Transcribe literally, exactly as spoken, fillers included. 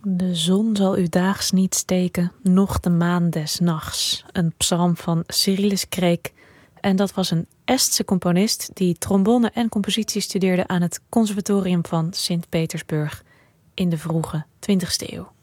De zon zal u daags niet steken, noch de maan des nachts. Een psalm van Cyrillus Kreek. En dat was een Estse componist die trombone en compositie studeerde aan het Conservatorium van Sint-Petersburg in de vroege twintigste eeuw.